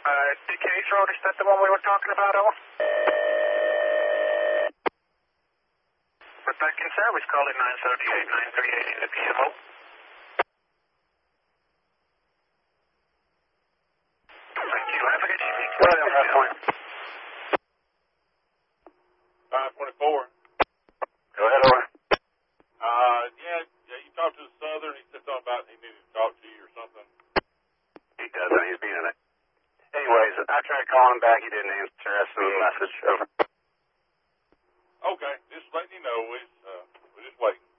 DK's Road, is that the one we were talking about, Owen? We're back in service, calling 938-938 in the PMO. Thank you. I forget you speak. William, that's point. 524. Go ahead, over. Yeah, you talked to the Southern. He said something about he needed to talk to you or something. He doesn't. He's being it. Anyways, I tried calling him back. He didn't answer. I sent him a message. Over. Okay, just letting you know. We're just waiting.